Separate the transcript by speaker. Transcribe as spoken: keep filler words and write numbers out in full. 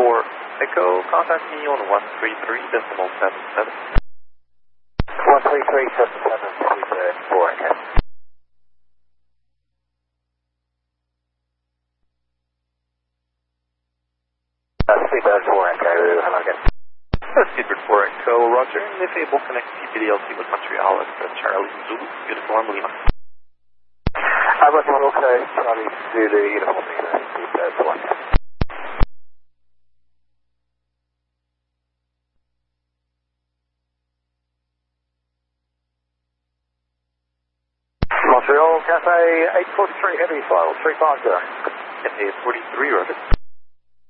Speaker 1: four Echo, contact me on one three three decimal seven seven.
Speaker 2: one three three seven seven, speedbird four Echo. Uh, speedbird four Echo, hello again.
Speaker 1: Uh, Speedbird four Echo, roger. And if able, connect P P D L C with Montreal at Charlie Zulu, Uniform Lima.
Speaker 2: I was on also Charlie Zulu, Uniform Lima, speedbird four Echo. Montreal, Cafe eight forty-three Heavy, file three five zero.
Speaker 1: Cafe forty-three, roger.